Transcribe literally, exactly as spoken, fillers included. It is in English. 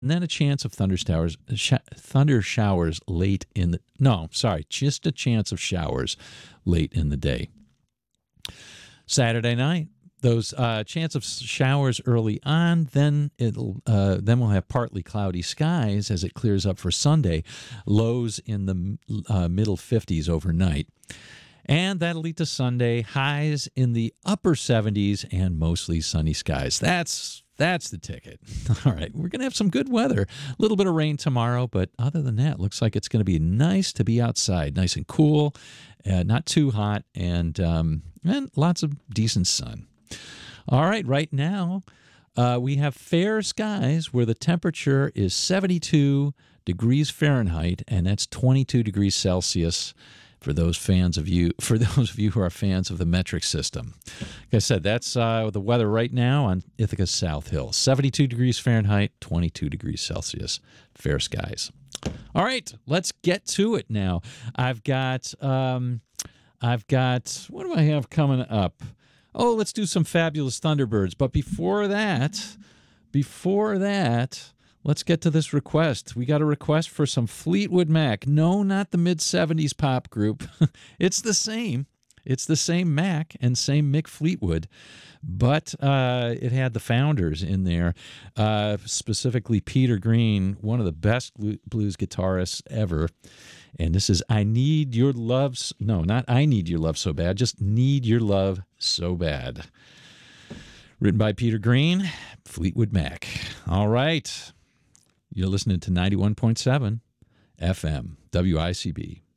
and then a chance of thunder showers, sh- thunder showers late in the, no, sorry, just a chance of showers late in the day. Saturday night, those uh, chance of showers early on, then it'll uh, then we'll have partly cloudy skies as it clears up for Sunday, lows in the uh, middle fifties overnight. And that'll lead to Sunday, highs in the upper seventies and mostly sunny skies. That's That's the ticket. All right, we're going to have some good weather. A little bit of rain tomorrow, but other than that, looks like it's going to be nice to be outside, nice and cool, uh, not too hot, and um, and lots of decent sun. All right, right now uh, we have fair skies where the temperature is seventy-two degrees Fahrenheit, and that's twenty-two degrees Celsius. For those fans of you, for those of you who are fans of the metric system, like I said, that's uh, the weather right now on Ithaca's South Hill. seventy-two degrees Fahrenheit, twenty-two degrees Celsius, fair skies. All right, let's get to it now. I've got, um, I've got, what do I have coming up? Oh, let's do some Fabulous Thunderbirds. But before that, before that. Let's get to this request. We got a request for some Fleetwood Mac. No, not the mid-seventies pop group. It's the same. It's the same Mac and same Mick Fleetwood, but uh, it had the founders in there, uh, specifically Peter Green, one of the best blues guitarists ever. And this is I Need Your Love. No, not I Need Your Love So Bad, just Need Your Love So Bad. Written by Peter Green, Fleetwood Mac. All right. You're listening to ninety-one point seven F M, W I C B.